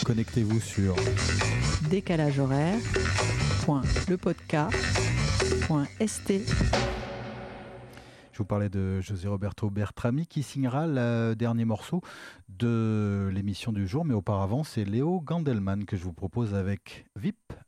Connectez-vous sur décalagehoraire.lepodcast.st. Je vous parlais de José Roberto Bertrami qui signera le dernier morceau de l'émission du jour, mais auparavant c'est Léo Gandelman que je vous propose avec VIP